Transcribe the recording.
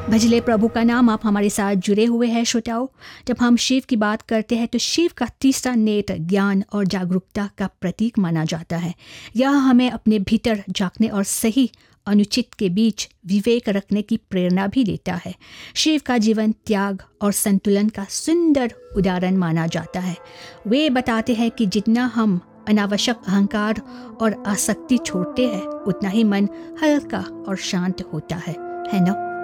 भजले प्रभु का नाम। आप हमारे साथ जुड़े हुए हैं श्रोताओं। जब हम शिव की बात करते हैं तो शिव का तीसरा नेत्र ज्ञान और जागरूकता का प्रतीक माना जाता है। यह हमें अपने भीतर झांकने और सही अनुचित के बीच विवेक रखने की प्रेरणा भी देता है। शिव का जीवन त्याग और संतुलन का सुंदर उदाहरण माना जाता है। वे बताते हैं कि जितना हम अनावश्यक अहंकार और आसक्ति छोड़ते हैं उतना ही मन हल्का और शांत होता है ना।